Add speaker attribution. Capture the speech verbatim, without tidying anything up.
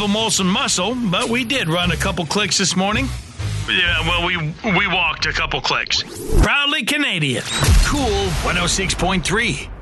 Speaker 1: a Molson muscle, but we did run a couple clicks this morning.
Speaker 2: Yeah, well, we we walked a couple clicks.
Speaker 1: Proudly Canadian. Cool one oh six point three.